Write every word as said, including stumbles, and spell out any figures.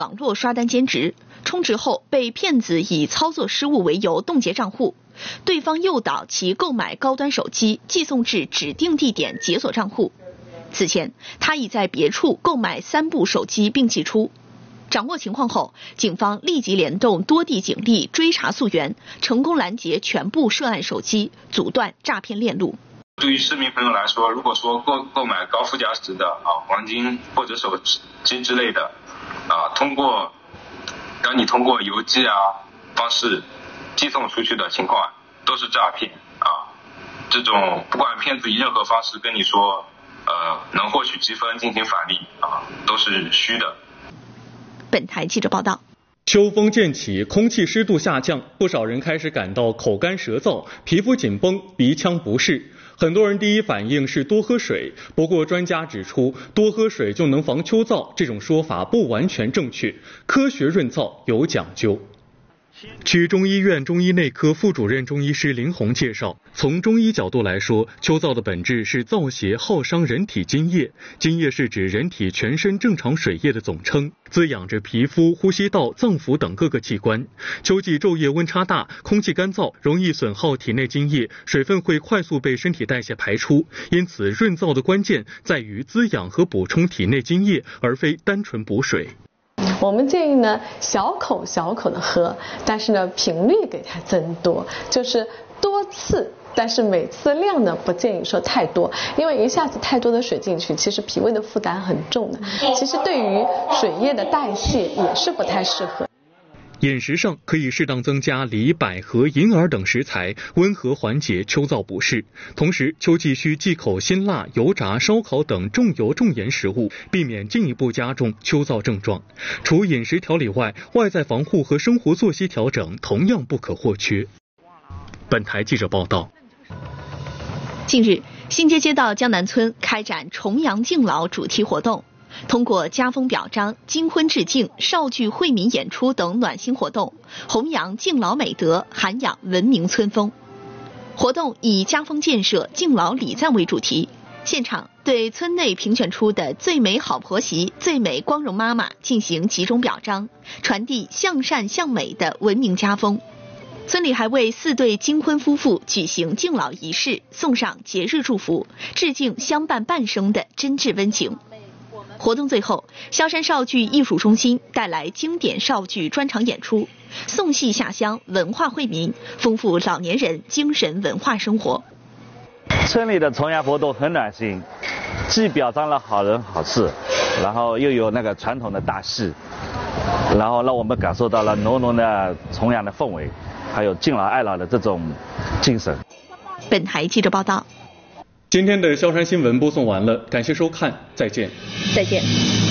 网络刷单兼职，充值后被骗子以操作失误为由冻结账户，对方诱导其购买高端手机，寄送至指定地点解锁账户。此前，他已在别处购买三部手机并寄出。掌握情况后，警方立即联动多地警力追查溯源，成功拦截全部涉案手机，阻断诈骗链路。 对于市民朋友来说，如果说购购买高附加值的啊黄金或者手机之类的啊，通过让你通过邮寄啊方式寄送出去的情况，都是诈骗啊。这种不管骗子以任何方式跟你说，呃，能获取积分进行返利啊，都是虚的。 本台记者报道。 秋风渐起，空气湿度下降，不少人开始感到口干舌燥、皮肤紧绷、鼻腔不适。很多人第一反应是多喝水，不过专家指出，多喝水就能防秋燥，这种说法不完全正确。科学润燥有讲究。区中医院中医内科副主任中医师林红介绍，从中医角度来说，秋燥的本质是燥邪耗伤人体津液，津液是指人体全身正常水液的总称，滋养着皮肤、呼吸道、脏腑等各个器官。秋季昼夜温差大，空气干燥，容易损耗体内津液，水分会快速被身体代谢排出，因此润燥的关键在于滋养和补充体内津液，而非单纯补水。 我们建议呢，小口小口的喝，但是呢，频率给它增多，就是多次，但是每次量呢，不建议说太多，因为一下子太多的水进去，其实脾胃的负担很重的，其实对于水液的代谢也是不太适合。 饮食上可以适当增加梨、百合、银耳等食材，温和缓解秋燥不适。同时，秋季需忌口辛辣、油炸、烧烤等重油重盐食物，避免进一步加重秋燥症状。除饮食调理外，外在防护和生活作息调整同样不可或缺。本台记者报道。 近日，新街街道江南村开展重阳敬老主题活动。通过家风表彰、金婚致敬、少剧惠民演出等暖心活动，弘扬敬老美德，涵养文明村风。活动以家风建设、敬老礼赞为主题，现场对村内评选出的最美好婆媳、最美光荣妈妈进行集中表彰，传递向善向美的文明家风。村里还为四对金婚夫妇举行敬老仪式，送上节日祝福，致敬相伴半生的真挚温情。活动最后，萧山少剧艺术中心带来经典少剧专场演出，送戏下乡，文化惠民，丰富老年人精神文化生活。 村里的重阳活动很暖心，既表彰了好人好事，然后又有那个传统的大戏，然后让我们感受到了浓浓的重阳的氛围，还有敬老爱老的这种精神。 本台记者报道。 今天的萧山新闻播送完了，感谢收看，再见。 再见。